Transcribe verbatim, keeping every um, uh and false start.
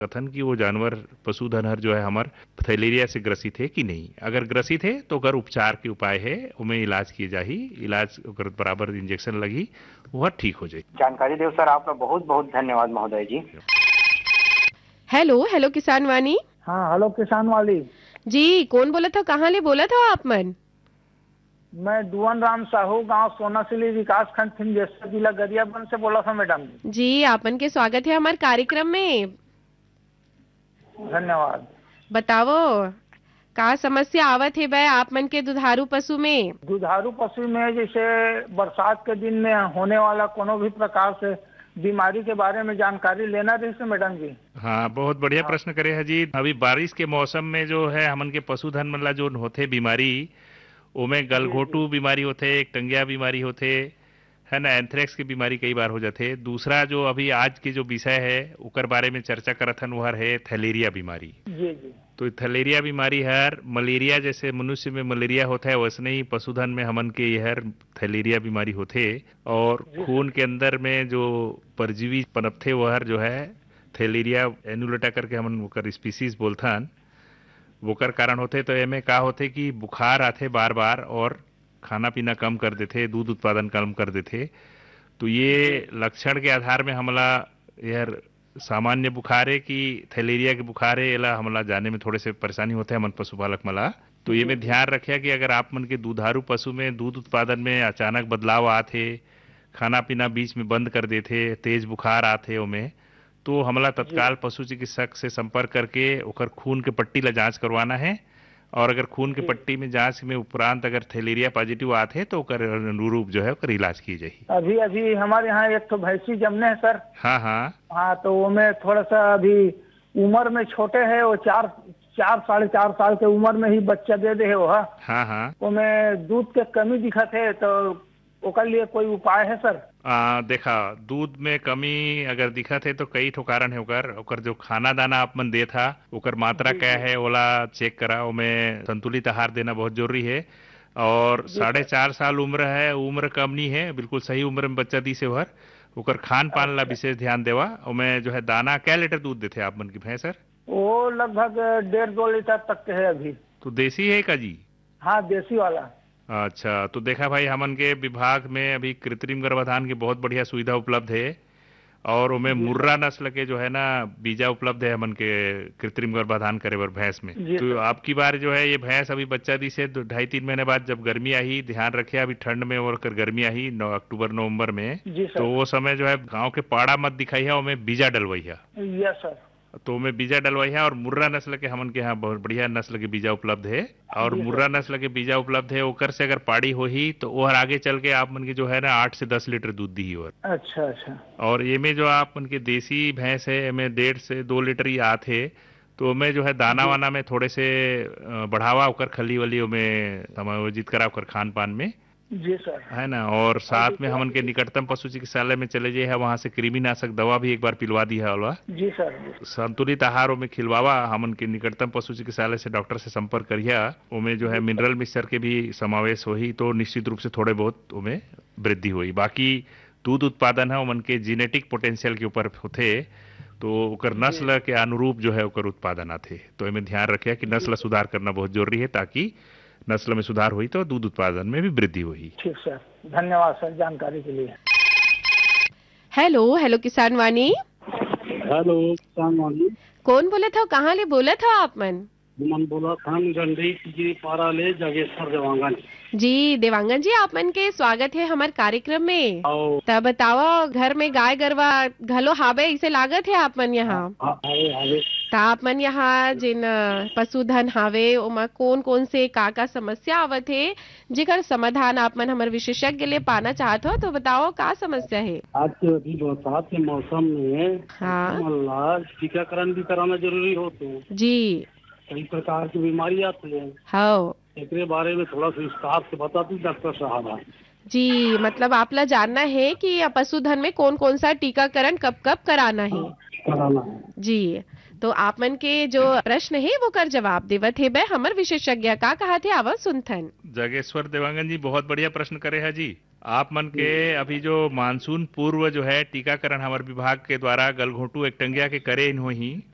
कथन कि वो जानवर पशुधन हर जो है हमार थैलेरिया से ग्रसित है कि नहीं। अगर ग्रसित है तो अगर उपचार के उपाय है उमें इलाज किए जाही, इलाज अगर बराबर इंजेक्शन लगी वह ठीक हो जाए। जानकारी देव सर, आपका बहुत बहुत धन्यवाद महोदय जी। हेलो हेलो किसान वाणी। हाँ हेलो किसान वाली जी, कौन बोला था, कहाँ ले बोला था आप मन? मैं डुअन राम साहू, गांव सोनासिली, विकास खंड फिंजेश्वर, जिला गरियाबंद से बोला था मैडम जी। जी, आपन के स्वागत है हमारे कार्यक्रम में। धन्यवाद। बताओ का समस्या आवत है भाई आप मन के दुधारू पशु में? दुधारू पशु में जैसे बरसात के दिन में होने वाला कोनो भी प्रकार से बीमारी के बारे में जानकारी लेना रही से मैडम जी। हाँ, बहुत बढ़िया हाँ। प्रश्न करे है जी। अभी बारिश के मौसम में जो है हमन के पशुधन मन ला जो होते बीमारी, उमें गलघोटू बीमारी होते, एक टंगिया बीमारी होते है ना, एंथ्रेक्स की बीमारी कई बार हो जाते। दूसरा जो अभी आज के जो विषय है उकर बारे में चर्चा करत हन वह है थैलेरिया बीमारी। जी जी। तो थैलेरिया बीमारी हर मलेरिया जैसे मनुष्य में मलेरिया होता है वैसे ही पशुधन में हमन के यह थैलेरिया बीमारी होते, और खून के अंदर में जो परजीवी पनपथे वह जो है थैलेरिया एनुलेटा करके हमन ओकर स्पीसीज बोलथन, वोकर कारण होते। तो एमे का होते कि बुखार आते बार बार और खाना पीना कम कर देते, दूध उत्पादन कम कर देते। तो ये लक्षण के आधार में हमला यह सामान्य बुखार है कि थैलेरिया के बुखार है, एला हमला जाने में थोड़े से परेशानी होते हैं मन पशुपालक मला। तो ये में ध्यान रखिए कि अगर आप मन के दुधारू पशु में दूध उत्पादन में अचानक बदलाव आते, खाना पीना बीच में बंद कर देते, तेज बुखार आते ओमे, तो हमला तत्काल पशु चिकित्सक से संपर्क करके ओकर खून के पट्टी ला जांच करवाना है। और अगर खून के पट्टी में जांच में उपरांत अगर थैलेरिया पॉजिटिव आते हैं तो ओकर अनुरूप जो है ओकर इलाज की जाए। अभी अभी हमारे यहाँ एक तो भैंसी जमने है सर। हाँ हाँ हाँ, तो वो में थोड़ा सा अभी उम्र में छोटे है, वो चार चार साढ़े चार साल के उम्र में ही बच्चा दे दे है वो। हाँ हाँ वो में दूध के कमी दिखत है, तो ओकर लिए कोई उपाय है सर? आ, देखा दूध में कमी अगर दिखत है तो कई ठो कारण है ओकर। ओकर जो खाना दाना आप मन दे था ओकर मात्रा क्या है ओला चेक करा, ओमें संतुलित आहार देना बहुत जरूरी है। और साढ़े चार साल उम्र है, उम्र कम नहीं है, बिल्कुल सही उम्र में बच्चा दी से भर। ओकर खान पान ला विशेष ध्यान देवा। ओमें जो है दाना क्या लीटर दूध देते आप मन की भैंस सर? वो लगभग डेढ़ दो लीटर तक के है अभी। तो देसी है का जी? हाँ, देसी वाला। अच्छा, तो देखा भाई हमन के विभाग में अभी कृत्रिम गर्भाधान की बहुत बढ़िया सुविधा उपलब्ध है, और उनमें मुर्रा नस्ल के जो है ना बीजा उपलब्ध है हमन के कृत्रिम गर्भाधान करे बर भैंस में। तो आपकी बार जो है ये भैंस अभी बच्चा दी से ढाई तीन महीने बाद जब गर्मी आई, ध्यान रखे अभी ठंड में और कर गर्मी आई नौ अक्टूबर नवंबर में, तो वो समय जो है गांव के पाड़ा मत दिखाई है, उनमें बीजा डलवाई है। Yes sir. तो में बीजा डलवाई है, और मुर्रा नस्ल के हमन के यहाँ बहुत बढ़िया नस्ल के बीजा उपलब्ध है। और मुर्रा नस्ल के बीजा उपलब्ध है, ओकर से अगर पाड़ी हो ही तो वो आगे चल के आप मन के जो है ना आठ से दस लीटर दूध दी और। अच्छा अच्छा। और ये में जो आप मन के देसी भैंस है इनमें डेढ़ से दो लीटर ही आते, तो मैं जो है दाना वाना में थोड़े से बढ़ावा ओकर खली वली में समायोजित करा ओकर खान पान में। जी सर। है ना, और साथ में हमन के निकटतम पशु चिकित्सालय में चले जाए है, वहाँ से कृमिनाशक दवा भी एक बार पिलवा दी है वाला। जी सर। संतुलित आहारों में खिलवावा हमन के निकटतम पशु चिकित्सालय से डॉक्टर से संपर्क करिया। उमें जो है मिनरल मिक्सचर के भी समावेश हो ही तो निश्चित रूप से थोड़े बहुत उमें वृद्धि हुई। बाकी दूध उत्पादन है उमन के जीनेटिक पोटेंशियल के ऊपर होते, तो ओकर नस्ल के अनुरूप जो है ओकर उत्पादन आते। तो इमें ध्यान रखे कि नस्ल सुधार करना बहुत जरूरी है, ताकि नस्ल में सुधार हुई तो दूध उत्पादन में भी वृद्धि हुई। ठीक सर, धन्यवाद सर जानकारी के लिए। हेलो हेलो किसान वाणी। हेलो किसान वाणी। कौन बोला था, कहाँ ले बोला था आप मन? मन बोला था गंडई टिजरी पारा ले जागेश्वर देवांगन। जी देवांगन जी, आप मन के स्वागत है हमारे कार्यक्रम में। तब बताओ घर में गाय गरवा घलो हावे इसे लागत है आप मन यहाँ? तो आप मन यहाँ जिन पशुधन हावे ओमा कौन कौन से का का समस्या आवत है जेकर समाधान आप मन हमारे विशेषज्ञ के लिए पाना चाहते हो, तो बताओ का समस्या है? आज के अभी बरसात के मौसम में हाँ टीकाकरण भी कराना जरूरी हो तो जी कई प्रकार की बीमारी आती है। हाँ, इसके बारे में थोड़ा सा विस्तार से बताती डॉक्टर साहब। जी मतलब आप ला जानना है कि पशुधन में कौन कौन सा टीकाकरण कब कब कराना है? कराना है जी। तो आप मन के जो प्रश्न है वो कर जवाब देवत है बे हमर विशेषज्ञ का कहा थे आवाज सुनथन। जागेश्वर देवांगन जी बहुत बढ़िया प्रश्न करे है जी। आप मन के अभी जो मानसून पूर्व जो है टीकाकरण हमारे विभाग के द्वारा गलघोटू एकटंगिया के करे इन ही